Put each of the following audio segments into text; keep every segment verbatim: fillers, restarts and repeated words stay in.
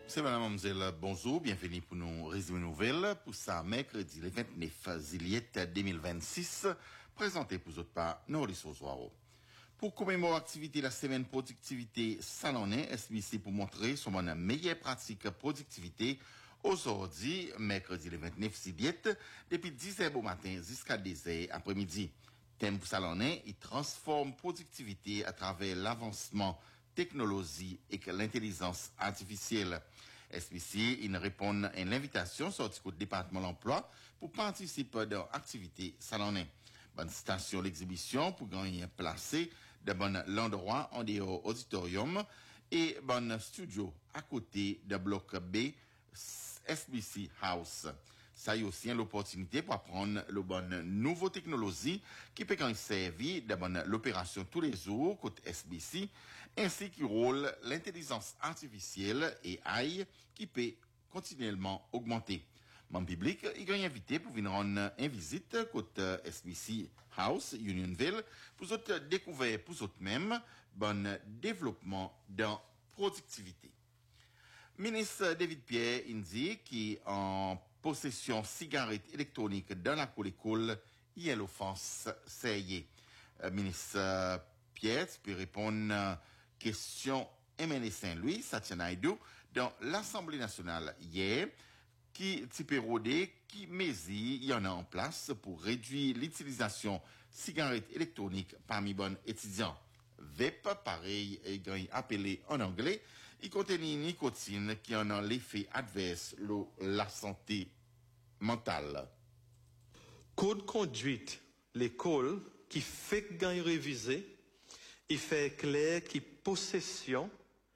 C'est madame, mademoiselle, bonjour, bienvenue pour nous résumer nouvelles pour ça, mercredi, le vingt-neuf juillet deux mille vingt-six, présenté pour autres par Norris Ozoaro. Pour commémorer l'activité de la semaine productivité salonnée, S B C pour montrer son meilleure pratique productivité aujourd'hui, mercredi le vingt-neuf juillet, depuis dix heures au matin jusqu'à dix heures après-midi. Thème pour salonnée, il transforme productivité à travers l'avancement technologie et que l'intelligence artificielle. S B C, il répond à l'invitation sortie au département de l'emploi pour participer dans l'activité salonnée. Bonne station l'exhibition pour gagner placé de bon l'endroit en dehors auditorium et bon studio à côté de bloc B S B C House. Ça y a aussi l'opportunité pour apprendre le bon nouveau technologie qui peut quand servir de bonne l'opération tous les jours côté S B C ainsi que rôle l'intelligence artificielle et A I qui peut continuellement augmenter. Mon public, il gagne invité pour venir rendre une visite côté S B C House Unionville pour autres découvrir pour autres même bon développement dans productivité. Ministre David Pierre indique qui en possession cigarette électronique dans la cour d'école, il y a l'offense, c'est y est. Euh, ministre Pierre peut répondre à question M L Saint-Louis, Satya Naidu, dans l'Assemblée nationale hier, qui type rodé, qui mesure, il y en a en place pour réduire l'utilisation cigarette électronique parmi bonnes étudiants. V E P, pareil, est appelé en anglais, il contient une nicotine qui en a l'effet adverse sur la santé mentale. Code conduite, l'école, qui fait gagne réviser, il fait clair qui possession,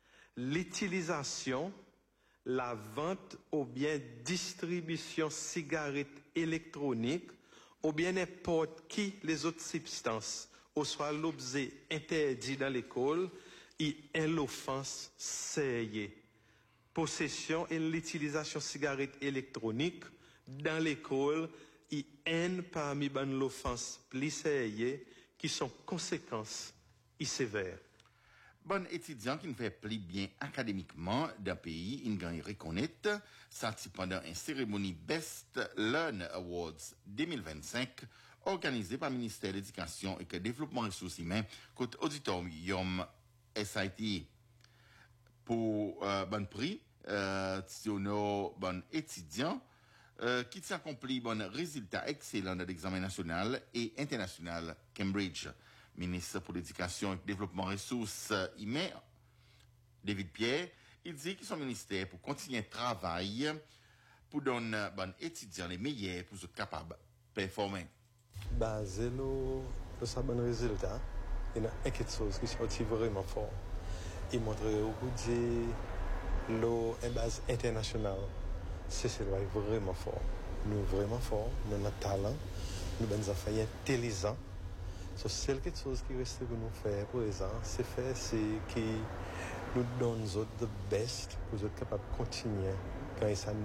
l'utilisation, la vente ou bien distribution cigarette électronique ou bien n'importe qui les autres substances, ou soit l'objet interdit dans l'école, il est l'offense c'est possession et l'utilisation cigarette électronique dans l'école, il est parmi ban l'offense plus sérieux qui sont conséquences et sévères. Bon étudiant qui ne fait plus bien académiquement d'un pays, il gagne reconnaître, ça pendant une cérémonie Best Learn Awards deux mille vingt-cinq, organisée par le ministère de l'Éducation et du Développement des ressources humaines, côté auditorium S I T. Pour euh, bon prix, euh, nos bon étudiants euh, qui s'accomplit bon résultat excellent de l'examen national et international Cambridge. Ministre pour l'Éducation et le Développement des ressources humaines, David Pierre, il dit que son ministère pour continuer le travail pour donner bon étudiants les meilleurs pour être capables de performer. Basé sur ce bon résultat, il y a quelque chose qui sortit vraiment fort. Il montre au bout de une base internationale. C'est vraiment fort. Nous vraiment fort, nous avons talent, nous avons affaires intelligents. So, c'est quelque chose qui reste pour nous faire pour l'instant, c'est faire c'est que nous donnons the best pour être capable de continuer quand ça